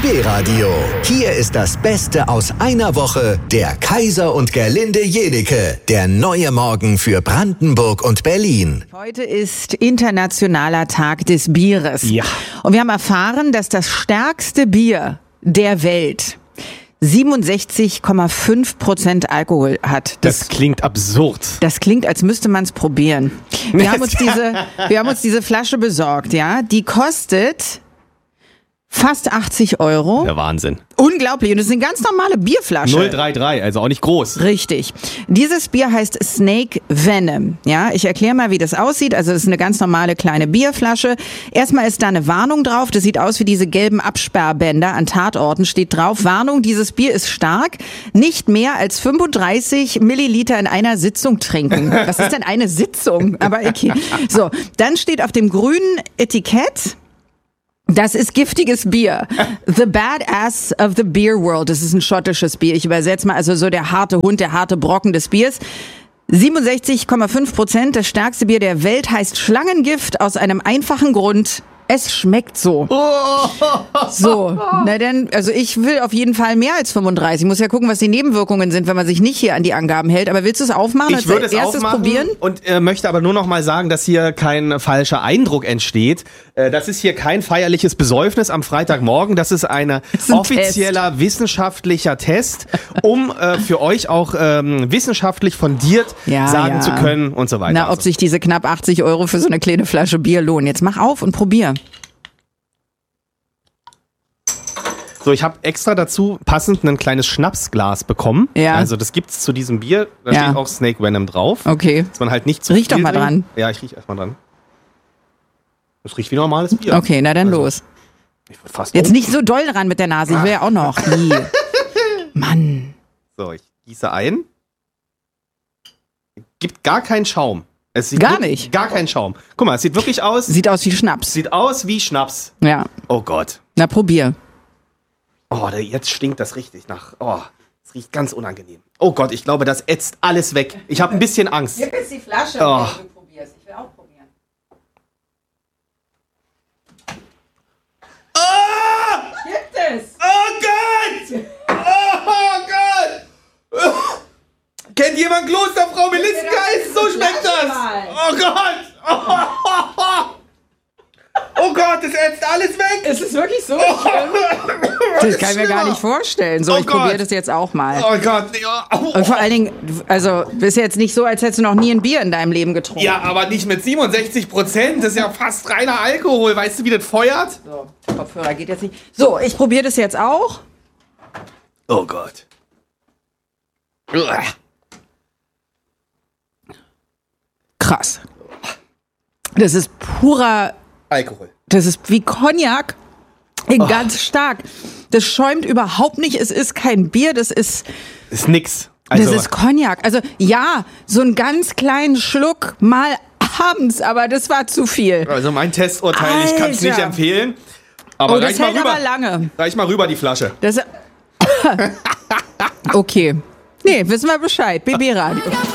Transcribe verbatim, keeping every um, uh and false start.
B-Radio. Hier ist das Beste aus einer Woche. Der Kaiser und Gerlinde Jenieke. Der neue Morgen für Brandenburg und Berlin. Heute ist Internationaler Tag des Bieres. Ja. Und wir haben erfahren, dass das stärkste Bier der Welt siebenundsechzig Komma fünf Prozent Alkohol hat. Das, das klingt absurd. Das klingt, als müsste man es probieren. Wir haben uns diese, wir haben uns diese Flasche besorgt, ja. Die kostet fast achtzig Euro. Der Wahnsinn. Unglaublich. Und das ist eine ganz normale Bierflasche. null Komma dreiunddreißig, also auch nicht groß. Richtig. Dieses Bier heißt Snake Venom. Ja, ich erkläre mal, wie das aussieht. Also es ist eine ganz normale kleine Bierflasche. Erstmal ist da eine Warnung drauf. Das sieht aus wie diese gelben Absperrbänder an Tatorten. Steht drauf: Warnung, dieses Bier ist stark. Nicht mehr als fünfunddreißig Milliliter in einer Sitzung trinken. Was ist denn eine Sitzung? Aber okay. So, dann steht auf dem grünen Etikett: Das ist giftiges Bier. The Badass of the Beer World. Das ist ein schottisches Bier. Ich übersetze mal, also so der harte Hund, der harte Brocken des Biers. siebenundsechzig Komma fünf Prozent. Das stärkste Bier der Welt heißt Schlangengift aus einem einfachen Grund. Es schmeckt so. So, na dann, also ich will auf jeden Fall mehr als fünfunddreißig. Ich muss ja gucken, was die Nebenwirkungen sind, wenn man sich nicht hier an die Angaben hält. Aber willst du es aufmachen? Ich würde es erstes aufmachen probieren? und äh, möchte aber nur noch mal sagen, dass hier kein falscher Eindruck entsteht. Äh, das ist hier kein feierliches Besäufnis am Freitagmorgen. Das ist eine Das ist ein offizieller Test. wissenschaftlicher Test, um äh, für euch auch ähm, wissenschaftlich fundiert Ja, sagen ja. zu können und so weiter. Na, ob sich diese knapp achtzig Euro für so eine kleine Flasche Bier lohnen. Jetzt mach auf und probier. So, ich habe extra dazu passend ein kleines Schnapsglas bekommen. Ja. Also das gibt's zu diesem Bier. Da Ja. steht auch Snake Venom drauf. Okay. Dass man halt nicht zu Riech viel doch mal trinkt. dran. Ja, ich riech erstmal dran. Das riecht wie normales Bier. Okay, na dann Also, los. Ich würd fast Jetzt nicht so doll dran mit der Nase. Ich will ja auch noch. Nee. Mann. So, ich gieße ein. Gibt gar keinen Schaum. Es sieht Gar wirklich- nicht. Gar keinen Schaum. Guck mal, es sieht wirklich aus. Sieht aus wie Schnaps. Sieht aus wie Schnaps. Ja. Oh Gott. Na, probier. Oh, da- jetzt stinkt das richtig nach. Oh, es riecht ganz unangenehm. Oh Gott, ich glaube, das ätzt alles weg. Ich habe ein bisschen Angst. Gib jetzt die Flasche, Oh. wenn du probierst. Ich will auch probieren. Ah! Gibt es? Oh Gott! Oh Gott! Kennt jemand Klosterfrau Melissengeist? So schmeckt das! Oh Gott! Oh Gott, das ätzt alles weg! Ist es wirklich so schlimm? Das kann ich mir gar nicht vorstellen. So, Oh ich probiere Gott. das jetzt auch mal. Oh Gott! Ja, oh. Und vor allen Dingen, also, ist jetzt nicht so, als hättest du noch nie ein Bier in deinem Leben getrunken. Ja, aber nicht mit siebenundsechzig Prozent. Das ist ja fast reiner Alkohol. Weißt du, wie das feuert? So, Kopfhörer geht jetzt nicht. So, ich probiere das jetzt auch. Oh Gott. Uah. Krass. Das ist purer, Alkohol. das ist wie Cognac. Ganz stark. Das schäumt überhaupt nicht. Es ist kein Bier, das ist, Ist nix. Also, das ist Cognac. Also ja, so einen ganz kleinen Schluck mal abends, aber das war zu viel. also mein Testurteil, ich kann es nicht Alter. empfehlen. Aber Oh, das reich mal hält rüber. aber lange. Reich mal rüber die Flasche. Das, okay. Nee, wissen wir Bescheid. B B Radio.